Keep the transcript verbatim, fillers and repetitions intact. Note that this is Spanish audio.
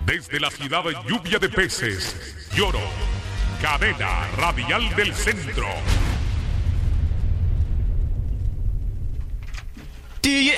Desde la ciudad lluvia de peces, Lloro, cadena radial del centro. Do you